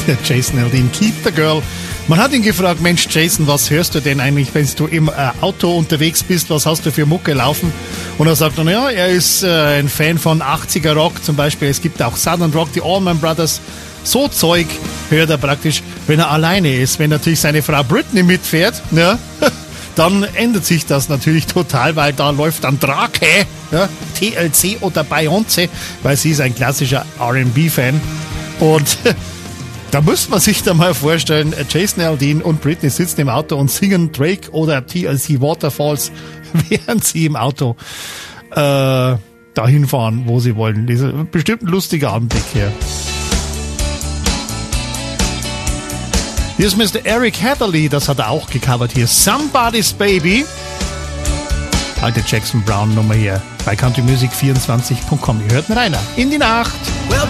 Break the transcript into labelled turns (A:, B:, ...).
A: Jason Aldean, Keep the Girl. Man hat ihn gefragt, Mensch Jason, was hörst du denn eigentlich, wenn du im Auto unterwegs bist, was hast du für Mucke laufen? Und er sagt dann, ja, er ist ein Fan von 80er Rock zum Beispiel, es gibt auch Southern Rock, die Allman Brothers, so Zeug hört er praktisch, wenn er alleine ist. Wenn natürlich seine Frau Britney mitfährt, ja, dann ändert sich das natürlich total, weil da läuft dann Drake, ja, TLC oder Beyoncé, weil sie ist ein klassischer R&B-Fan. Und da müsste man sich da mal vorstellen, Jason Aldean und Britney sitzen im Auto und singen Drake oder TLC Waterfalls, während sie im Auto dahin fahren, wo sie wollen. Das ist bestimmt ein lustiger Anblick hier. Hier ist Mr. Eric Hatherley, das hat er auch gecovert hier. Somebody's Baby. Alte Jackson Brown Nummer hier bei countrymusic24.com. Ihr hört rein in die Nacht.